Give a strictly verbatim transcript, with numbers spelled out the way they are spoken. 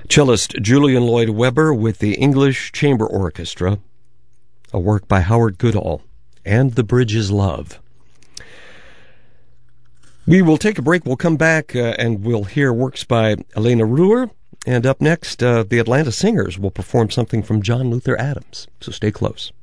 Cellist Julian Lloyd Webber with the English Chamber Orchestra, a work by Howard Goodall, and The Bridge is Love. We will take a break. We'll come back uh, and we'll hear works by Elena Ruhr. And up next, uh, the Atlanta Singers will perform something from John Luther Adams. So stay close.